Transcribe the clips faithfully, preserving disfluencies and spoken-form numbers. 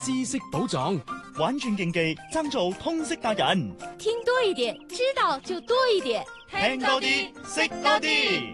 知識寶藏， 玩轉競技，爭做通識達人。 聽多一點，知道就多一點。 聽多啲，識多啲。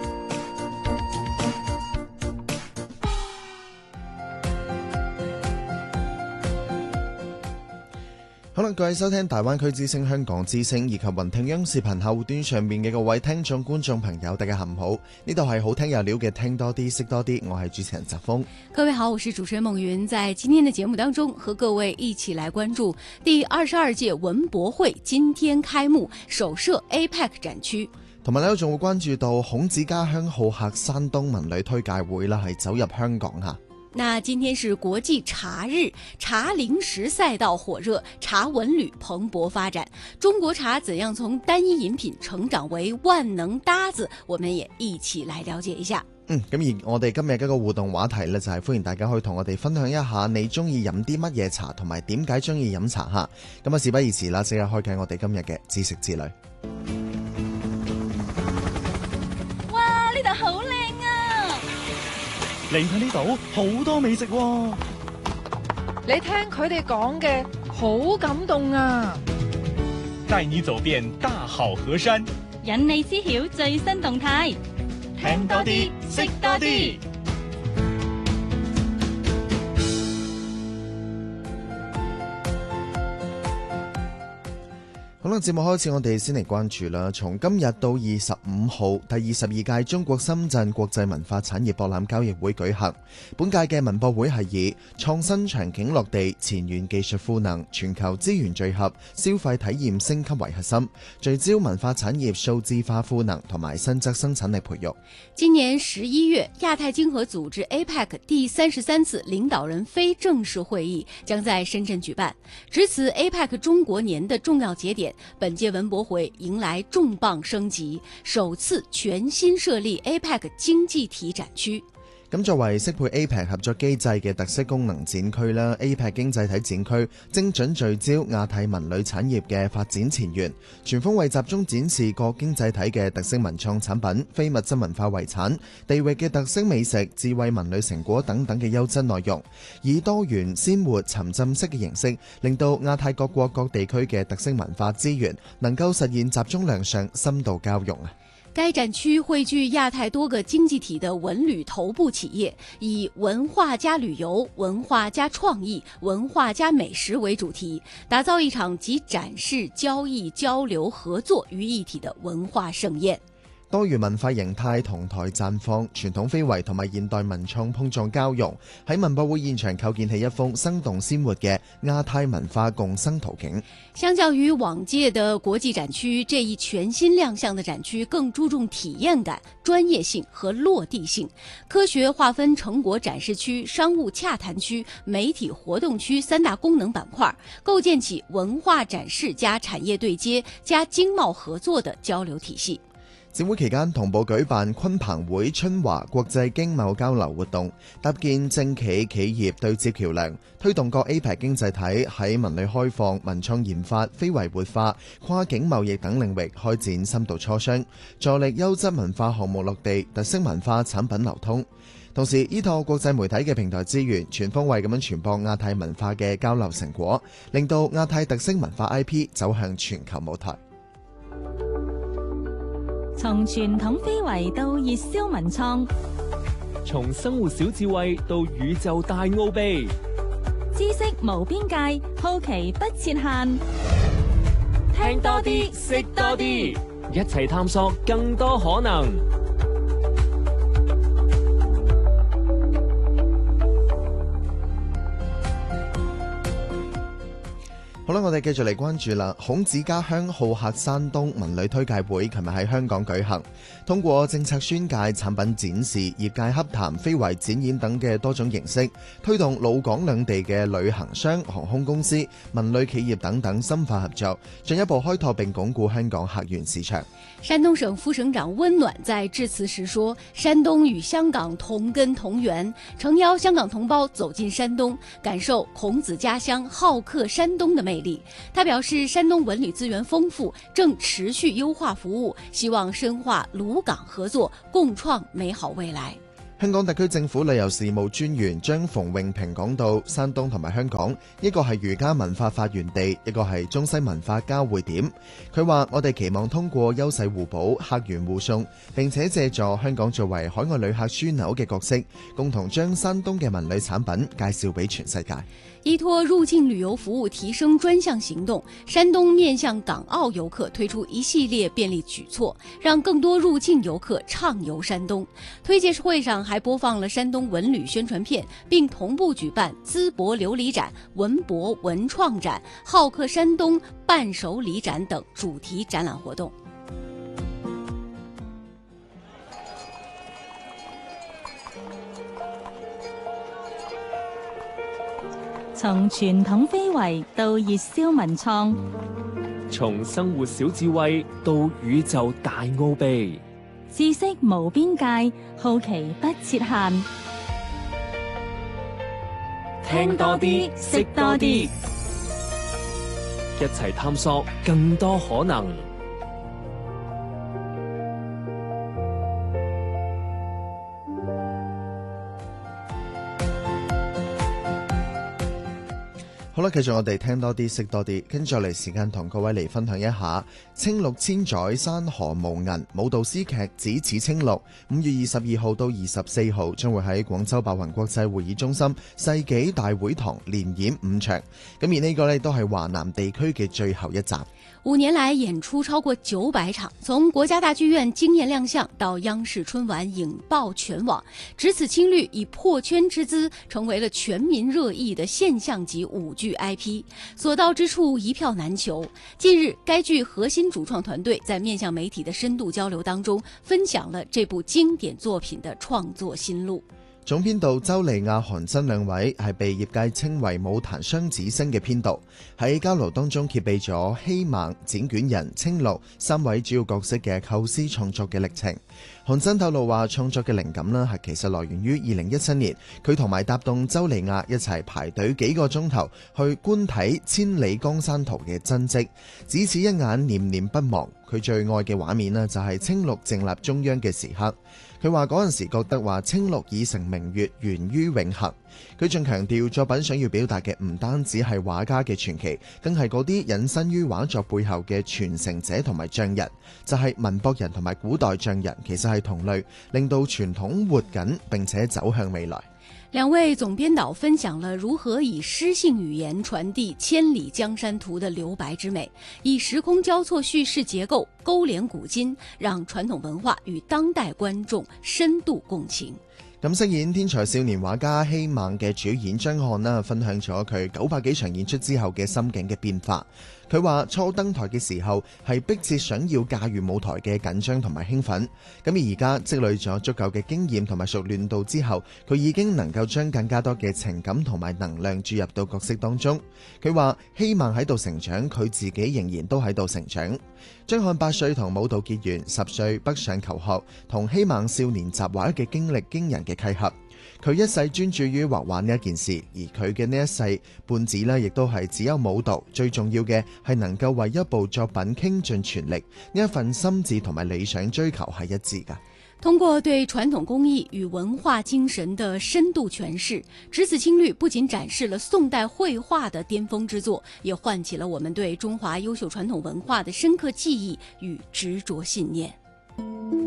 好啦，各位收聽大灣區之聲、香港之聲以及雲聽央視頻後端上面嘅各位聽眾、觀眾朋友，大家下午好。呢度係好聽有料嘅聽多啲、識多啲，我係主持人澤峰。 各位好，我是主持人夢雲，在今天的節目當中，和各位一起來關注第二十二屆文博會今天開幕，首設 A P E C 展區。 同埋咧，仲會關注到孔子家鄉好客山東文旅推介會啦，係走入香港吓。 那今天是國際茶日，茶零食賽道火熱，茶文旅蓬勃發展。中國茶怎樣從單一飲品成長為萬能搭子？我們也一起來了解一下。 嗯，咁而我哋今日嘅一個互動話題呢，就係歡迎大家可以同我哋分享一下你中意飲啲乜嘢茶，同埋點解中意飲茶吓。咁啊，事不宜遲啦，即刻開啟我哋今日嘅知識之旅。 哇，呢度好靚！ 嚟睇呢度好多美食喎， 你聽佢哋講嘅好感動啊！ 帶你走遍大好河山， 引你知曉最新動態， 聽多啲，識多啲。 好啦，節目開始，我哋先嚟關注啦。從今日到二十五號，第二十二屆中國深圳國際文化產業博覽交易會舉行。本屆嘅文博會係以創新場景落地、前沿技術賦能、全球資源聚合、消費體驗升級為核心，聚焦文化產業數字化賦能同埋新質生產力培育。 今年十一月，亞太經合組織 A P E C 第三十三次領導人非正式會議將在深圳舉辦，值此 A P E C 中國年的重要節點。本屆文博會迎來重磅升級，首次全新設立 A P E C 經濟體展區。 咁作為適配 A P E C 合作機制嘅特色功能展區啦 ，A P E C 經濟體展區精準聚焦亞太文旅產業嘅發展前沿，全方位集中展示各經濟體嘅特色文創產品、非物質文化遺產、地域嘅特色美食、智慧文旅成果等等嘅優質內容，以多元鮮活沉浸式嘅形式，令到亞太各國各地區嘅特色文化資源能夠實現集中量上深度交融啊！ 該展區匯聚亞太多個經濟體的文旅頭部企業，以文化加旅遊、文化加創意、文化加美食為主題，打造一場集展示、交易、交流、合作於一體的文化盛宴。 多元文化形態同台綻放，傳統非遺同埋現代文創碰撞交融，喺文博會現場構建起一幅生動鮮活嘅亞太文化共生圖景。 相較於往屆的國際展區，這一全新亮相的展區更注重體驗感、專業性和落地性，科學劃分成果展示區、商務洽談區、媒體活動區三大功能板塊，構建起文化展示加產業對接加經貿合作的交流體系。 展會期間同步舉辦鯤鵬會春華國際經貿交流活動，搭建政企企業對接橋樑，推動各 A P E C 經濟體喺文旅開放、文創研發、非遺活化、跨境貿易等領域開展深度磋商，助力優質文化項目落地、特色文化產品流通。同時依託國際媒體嘅平台資源，全方位咁樣傳播亞太文化嘅交流成果，令到亞太特色文化 I P 走向全球舞台。 從傳統非遺到熱銷文創， 從生活小智慧到宇宙大奧秘， 知識無邊界，好奇不設限。 聽多啲，識多啲，一齊探索更多可能。 好啦，我哋繼續嚟關注啦。孔子家鄉好客山東文旅推介會琴日喺香港舉行，通過政策宣介、產品展示、業界洽談、非遺展演等嘅多種形式，推動老港兩地嘅旅行商、航空公司、文旅企業等等深化合作，進一步開拓並鞏固香港客源市場。 山東省副省長溫暖在致辭時說，山東與香港同根同源，誠邀香港同胞走進山東，感受孔子家鄉好客山東的魅力。他表示，山東文旅資源豐富，正持續優化服務，希望深化魯港合作，共創美好未來。 香港特區政府旅遊事務專員張馮穎平講到，山東同埋香港，一個係儒家文化發源地，一個係中西文化交匯點。佢話：我哋期望通過優勢互補、客源互送，並且借助香港作為海外旅客樞紐嘅角色，共同將山東嘅文旅產品介紹俾全世界。 依托入境旅遊服務提升專項行動，山東面向港澳遊客推出一系列便利舉措，讓更多入境遊客暢遊山東。推介會上還播放了山東文旅宣傳片，並同步舉辦淄博琉璃展、文博文創展、好客山東伴手禮展等主題展覽活動。 從傳統非遺到熱銷文創， 從生活小智慧到宇宙大奧秘， 知識無邊界，好奇不設限。 聽多啲，識多啲，一齊探索更多可能。 好啦，繼續我哋聽多啲，識多啲，跟住嚟時間同各位嚟分享一下青綠千載山河無垠舞蹈詩劇只此青綠，五月二十二號到二十四號將會喺廣州白雲國際會議中心世紀大會堂連演五場，咁而呢個呢都係華南地區嘅最後一集。 五年來演出超過九百場，從國家大劇院驚豔亮相到央視春晚引爆全網，只此青綠以破圈之姿成為了全民熱議的現象級舞劇 I P， 所到之處一票難求。近日，該劇核心主創團隊在面向媒體的深度交流當中，分享了這部經典作品的創作心路。 總編導周莉亞、韓真兩位係被業界稱為舞壇雙子星嘅編導，喺交流當中揭秘咗希孟、剪卷人、青綠三位主要角色嘅構思創作嘅歷程。韓真透露話，創作嘅靈感呢係其實來源於二零一七年，佢同埋搭檔周莉亞一齊排隊幾個鐘頭去觀睇《千里江山圖》嘅真跡，只此一眼念念不忘。佢最愛嘅畫面呢就係青綠靜立中央嘅時刻。佢話嗰陣時覺得話青綠已成明月，懸於永恆。佢仲強調作品想要表達嘅唔單止係畫家嘅傳奇，更係嗰啲隱身於畫作背後嘅傳承者同埋匠人，就係、是、文博人同埋古代匠人其實係同類，令到傳統活緊並且走向未來。 兩位總編導分享了如何以詩性語言傳遞《千里江山圖》的留白之美，以時空交錯敘事結構勾連古今，讓傳統文化與當代觀眾深度共情。 咁飾演天才少年畫家希孟嘅主演張翰啦，分享咗佢九百幾場演出之後嘅心境嘅變化。佢話初登台嘅時候係迫切想要駕馭舞台嘅緊張同埋興奮，咁而而家積累咗足夠嘅經驗同埋熟練度之後，佢已經能夠將更加多嘅情感同埋能量注入到角色當中。佢話希孟喺度成長，佢自己仍然都喺度成長。張翰八歲同舞蹈結緣，十歲北上求學，同希孟少年習畫嘅經歷驚人嘅契合。佢一世專注於畫畫呢一件事，而佢嘅呢一世半子呢，亦都係只有舞蹈。最重要嘅係能夠為一部作品傾盡全力，呢一份心志同埋理想追求係一致㗎。 通過對傳統工藝與文化精神的深度詮釋，只此青綠不僅展示了宋代繪畫的巔峰之作，也喚起了我們對中華優秀傳統文化的深刻記憶與執着信念。